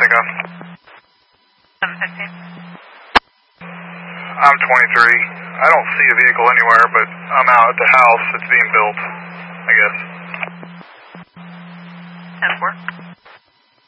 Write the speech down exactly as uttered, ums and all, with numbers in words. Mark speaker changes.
Speaker 1: Echo.
Speaker 2: seven fifteen.
Speaker 1: I'm twenty-three. I don't see a vehicle anywhere, but I'm out at the house. It's being built, I guess.
Speaker 2: ten four.